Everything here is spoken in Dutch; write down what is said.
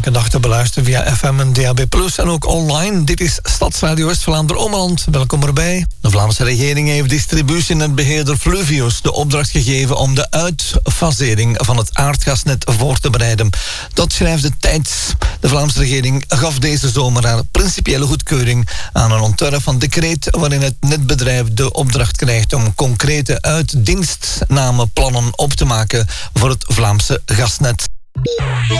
elke dag te beluisteren via FM en DAB+, en ook online. Dit is Stadsradio West-Vlaanderen-Ommeland. Welkom erbij. De Vlaamse regering heeft distributienetbeheerder Fluvius de opdracht gegeven om de uitfasering van het aardgasnet voor te bereiden. Dat schrijft de Tijd. De Vlaamse regering gaf deze zomer haar principiële goedkeuring aan een ontwerp van decreet waarin het netbedrijf de opdracht krijgt om concrete uitdienstnameplannen op te maken voor het Vlaamse gasnet.